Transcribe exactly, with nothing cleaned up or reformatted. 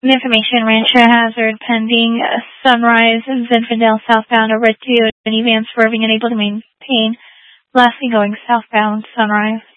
Information, Rancho Hazard pending, uh, Sunrise, Zinfandel southbound over to minivan swerving and able to maintain. Lastly, going southbound, Sunrise.